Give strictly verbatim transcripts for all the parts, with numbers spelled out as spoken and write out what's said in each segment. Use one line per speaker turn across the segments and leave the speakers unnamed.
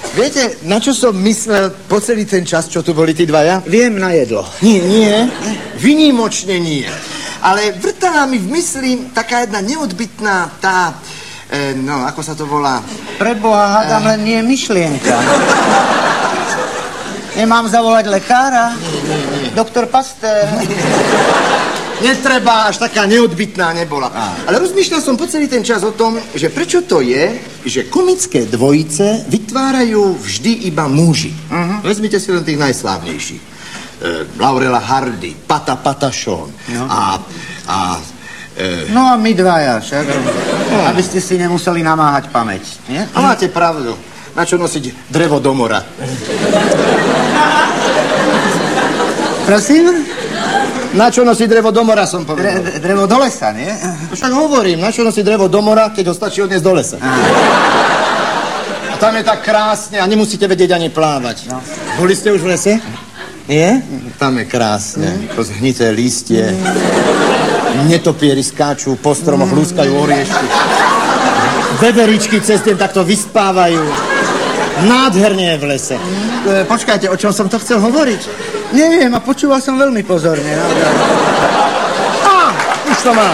Viete, na čo som myslel po celý ten čas, čo tu boli tí dvaja?
Viem na jedlo.
Nie, nie. Vynimočne nie. Ale vrtala mi v mysli taká jedna neodbytná tá... E, no, ako sa to volá?
Preboha, hádam, len nie je myšlienka. Nemám zavolať lekára?
Nie, nie, nie.
Doktor Pasteur.
Netreba, až taká neodbytná nebola. Á. Ale rozmýšľal som po celý ten čas o tom, že prečo to je, že komické dvojice vytvárajú vždy iba muži. Uh-huh. Vezmite si len tých najslávnejších. E, Laurela Hardy, Pata Patašón no. a... a e...
No a my dvaja, však. No. Aby ste si nemuseli namáhať pamäť, nie?
A máte pravdu. Na čo nosiť drevo do mora?
Prosím?
Na čo nosí drevo do mora, som povedal.
Dre, drevo do lesa, nie?
Však hovorím, na čo nosí drevo do mora, keď ho stačí odniesť do lesa. A tam je tak krásne a nemusíte vedieť ani plávať. No. Boli ste už v lese?
Nie?
Tam je krásne. Mm. To zhnité lístie. Mm. Netopiery skáču, po stromoch mm. lúskajú oriešky. Veveričky cez deň takto vyspávajú. Nádherne je v lese. Mm. E, počkajte, o čom som to chcel hovoriť?
Neviem, a počúval som veľmi pozorne.
Á, už to mám.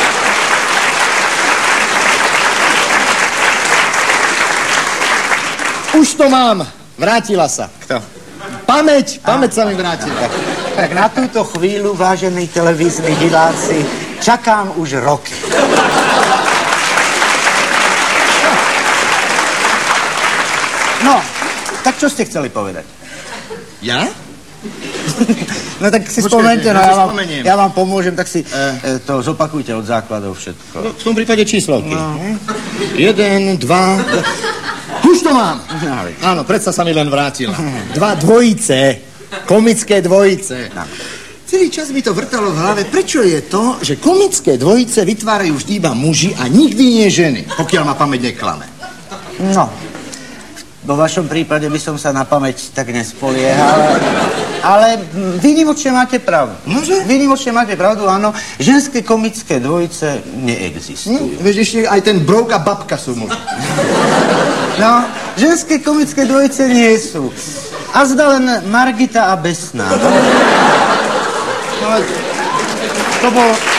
Už to mám. Vrátila sa.
Kto?
Pamäť, pamäť sa mi vrátila.
Tak na túto chvíľu, vážení televízni diváci, čakám už roky. No, tak čo ste chceli povedať?
Ja?
No tak si
Počkejte,
spomente, no ja vám,
spomeniem.
ja vám pomôžem, tak si
E.
e, to zopakujte od základov všetko.
No, v tom prípade číslovky. No. Jeden, dva... Už to mám! Áno, predsa sa mi len vrátila. Dva dvojice. Komické dvojice. No. Celý čas mi to vrtalo v hlave. Prečo je to, že komické dvojice vytvárajú vždy iba muži a nikdy nie ženy? Pokiaľ ma pamäť neklame.
No, vo vašom prípade by som sa na pamäť tak nespoliehal. Ale výnimočne máte pravdu.
Nože?
Výnimočne máte pravdu, áno. Ženské komické dvojice neexistujú.
No, vieš, ešte aj ten brouk a babka sú muži.
No, ženské komické dvojice nie sú. A zda len Margita a Besná.
No, to bol...